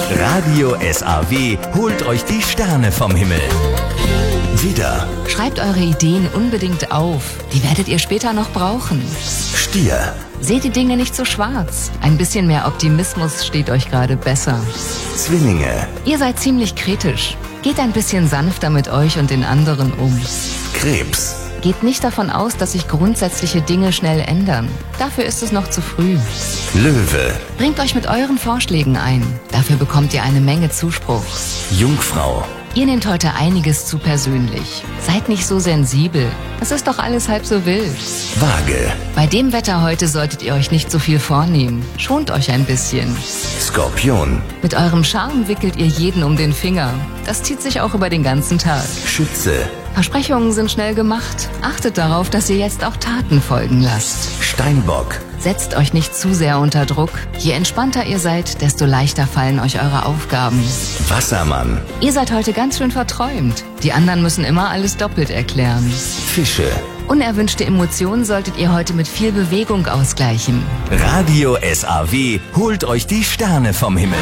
Radio SAW holt euch die Sterne vom Himmel. Widder, Schreibt eure Ideen unbedingt auf. Die werdet ihr später noch brauchen. Stier, Seht die Dinge nicht so schwarz. Ein bisschen mehr Optimismus steht euch gerade besser. Zwillinge, Ihr seid ziemlich kritisch. Geht ein bisschen sanfter mit euch und den anderen um. Krebs, Geht nicht davon aus, dass sich grundsätzliche Dinge schnell ändern. Dafür ist es noch zu früh. Löwe, Bringt euch mit euren Vorschlägen ein. Dafür bekommt ihr eine Menge Zuspruch. Jungfrau, Ihr nehmt heute einiges zu persönlich. Seid nicht so sensibel. Es ist doch alles halb so wild. Waage, Bei dem Wetter heute solltet ihr euch nicht so viel vornehmen. Schont euch ein bisschen. Skorpion, Mit eurem Charme wickelt ihr jeden um den Finger. Das zieht sich auch über den ganzen Tag. Schütze, Versprechungen sind schnell gemacht. Achtet darauf, dass ihr jetzt auch Taten folgen lasst. Steinbock, Setzt euch nicht zu sehr unter Druck. Je entspannter ihr seid, desto leichter fallen euch eure Aufgaben. Wassermann, Ihr seid heute ganz schön verträumt. Die anderen müssen immer alles doppelt erklären. Fische. Unerwünschte Emotionen solltet ihr heute mit viel Bewegung ausgleichen. Radio SAW holt euch die Sterne vom Himmel.